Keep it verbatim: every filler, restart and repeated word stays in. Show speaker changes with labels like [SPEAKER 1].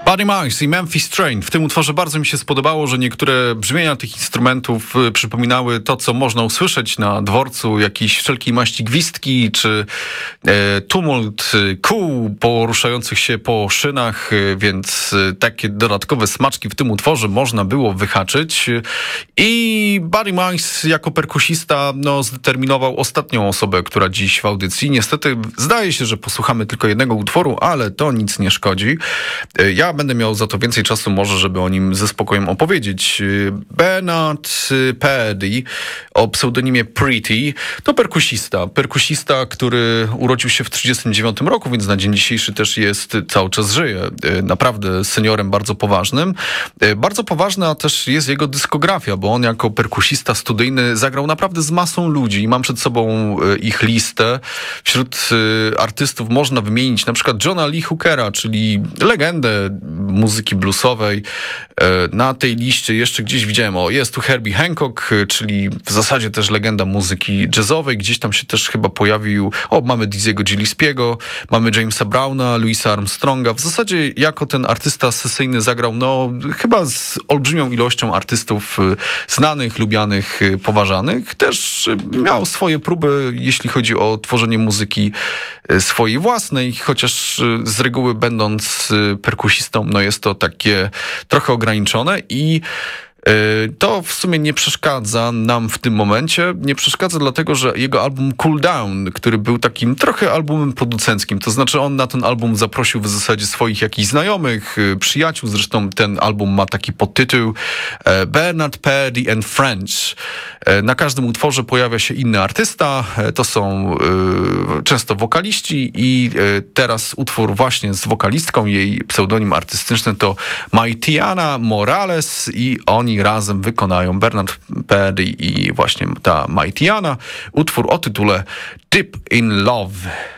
[SPEAKER 1] Buddy Miles i Memphis Train. W tym utworze bardzo mi się spodobało, że niektóre brzmienia tych instrumentów y, przypominały to, co można usłyszeć na dworcu, jakieś wszelkiej maści gwizdki, czy y, tumult y, kół poruszających się po szynach, y, więc y, takie dodatkowe smaczki w tym utworze można było wyhaczyć. I Buddy Miles jako perkusista no, zdeterminował ostatnią osobę, która dziś w audycji. Niestety zdaje się, że posłuchamy tylko jednego utworu, ale to nic nie szkodzi. Y, ja będę miał za to więcej czasu może, żeby o nim ze spokojem opowiedzieć. Bernard Purdie o pseudonimie Pretty to perkusista. Perkusista, który urodził się w trzydziestym dziewiątym roku, więc na dzień dzisiejszy też jest, cały czas żyje. Naprawdę seniorem bardzo poważnym. Bardzo poważna też jest jego dyskografia, bo on jako perkusista studyjny zagrał naprawdę z masą ludzi. Mam przed sobą ich listę. Wśród artystów można wymienić na przykład Johna Lee Hookera, czyli legendę muzyki bluesowej. Na tej liście jeszcze gdzieś widziałem, o jest tu Herbie Hancock, czyli w zasadzie też legenda muzyki jazzowej. Gdzieś tam się też chyba pojawił, o mamy Dizzy'ego Gillespiego, mamy Jamesa Browna, Louisa Armstronga. W zasadzie jako ten artysta sesyjny zagrał, no chyba z olbrzymią ilością artystów znanych, lubianych, poważanych. Też miał swoje próby, jeśli chodzi o tworzenie muzyki swojej własnej, chociaż z reguły będąc perkusistą, no jest to takie trochę ograniczone i to w sumie nie przeszkadza nam w tym momencie. Nie przeszkadza dlatego, że jego album Cool Down, który był takim trochę albumem producenckim, to znaczy on na ten album zaprosił w zasadzie swoich jakichś znajomych, przyjaciół, zresztą ten album ma taki podtytuł Bernard Purdie and Friends. Na każdym utworze pojawia się inny artysta, to są y, często wokaliści i y, teraz utwór właśnie z wokalistką, jej pseudonim artystyczny to Maitiana Morales i oni razem wykonają, Bernard Purdie i właśnie ta Maitiana, utwór o tytule Deep in Love.